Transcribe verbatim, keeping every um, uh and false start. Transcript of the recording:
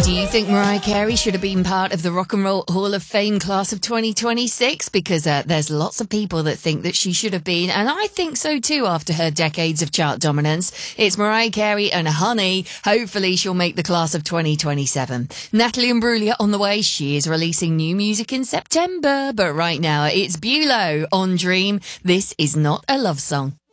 Do you think Mariah Carey should have been part of the Rock and Roll Hall of Fame class of twenty twenty-six? Because uh, there's lots of people that think that she should have been, and I think so too after her decades of chart dominance. It's Mariah Carey and Honey. Hopefully she'll make the class of twenty twenty-seven. Natalie Imbruglia on the way. She is releasing new music in September, but right now it's Bulow on Dream. This is not a love song.